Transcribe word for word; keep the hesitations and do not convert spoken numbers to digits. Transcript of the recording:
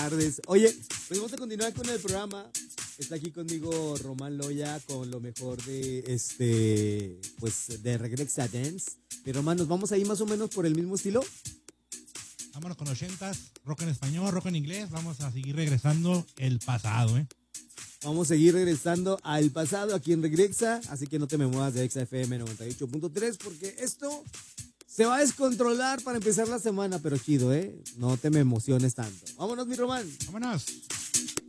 Tardes. Oye, pues vamos a continuar con el programa. Está aquí conmigo Román Loya con lo mejor de este, pues de Regrexa Dance. Y Román, ¿nos vamos ahí más o menos por el mismo estilo? Vámonos con ochentas, rock en español, rock en inglés. Vamos a seguir regresando el pasado, ¿eh? Vamos a seguir regresando al pasado aquí en Regrexa, así que no te me muevas de Exa F M noventa y ocho punto tres porque esto se va a descontrolar para empezar la semana, pero chido, ¿eh? No te me emociones tanto. Vámonos, mi Román. Vámonos.